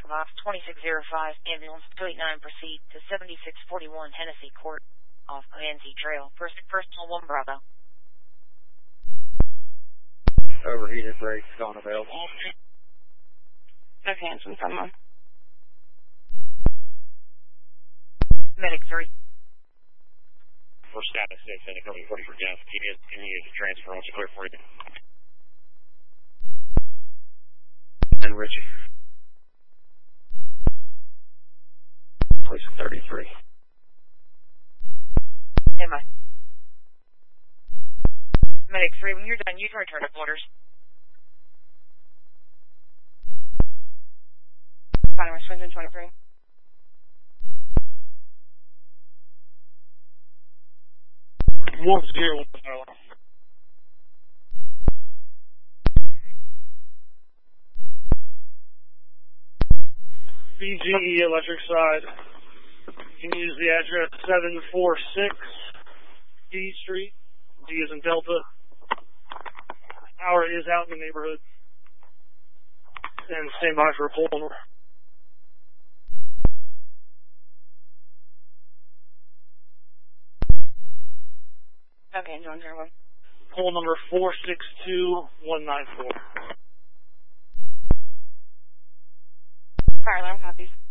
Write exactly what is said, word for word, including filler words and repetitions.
Box twenty-six oh five, ambulance two eight nine, proceed to seventy-six forty-one Hennessy Court, off Cohansey Trail. First, personal one Bravo. Overheated brakes on available. Okay, Hanson, someone. Medic three. For status six, and code forty for gas. He is continuing to transfer. What's clear for you? And Richie. Place thirty-three. Stand by. Medic three, when you're done, you can return to quarters. Final Swindon twenty-three. One zero one. B G E electric side. You can use the address seven four six D Street. D is in Delta. Hour is out in the neighborhood. And stand by for a pull number. Okay, John zero one. Pull number four six two one nine four. Fire alarm copies.